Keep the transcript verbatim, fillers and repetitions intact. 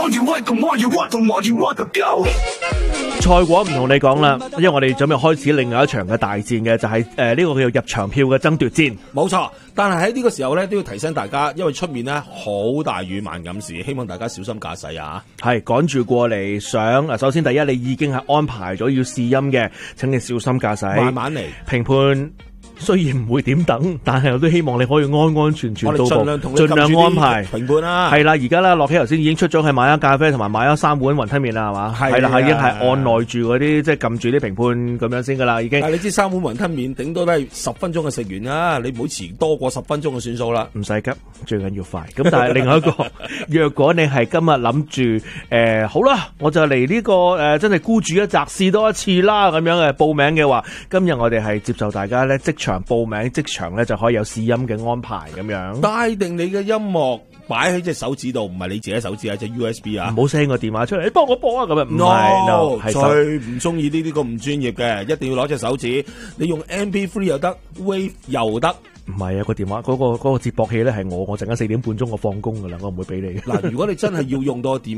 賽果唔同你講啦，因為我哋準備開始另外一場嘅大戰嘅，就係誒呢個叫做入場票嘅爭奪戰。 冇錯，但係喺呢個時候咧都要提醒大家，因為出面咧好大雨漫咁時，希望大家小心駕駛啊！ 係趕住過嚟上嗱，首先第一，你已經係安排咗要試音嘅，請你小心駕駛， 慢慢嚟。 評判雖然唔會點等，但係我都希望你可以安安全全到步， 盡量同你盡量安排評判啦。 係啦，而家咧，樂基頭先已經出咗係買咗咖啡同埋買咗三碗雲吞麵啦，係嘛？係啦，係已經係按耐住嗰啲即係撳住啲評判咁樣先噶啦，已經。 但係你知三碗雲吞麵頂多都係十分鐘就食完啦，你唔好遲多過十分鐘就算數啦。 唔使急，最緊要快。咁但係另外一個，若果你係今日諗住誒好啦，我就嚟呢、這個誒、呃、真係孤注一擲試多一次啦咁樣嘅報名嘅話，今日我哋係接受大家咧即場報名即。場咧就可以有試音嘅安排咁樣， 帶定你嘅音樂擺喺隻手指度，唔係你自己手指啊，隻 U S B 啊， 唔好 send 個電話出嚟，你幫我播啊咁樣，唔係 no， 最唔中意呢啲咁唔專業嘅，一定要攞隻手指，你用 M P 三 又得 ，Wave 又得。 唔係啊，個電話嗰、嗰個嗰、嗰個接駁器咧係我，我陣間四點半鐘我放工噶啦，我唔會俾你。 嗱，如果你真係要用到個電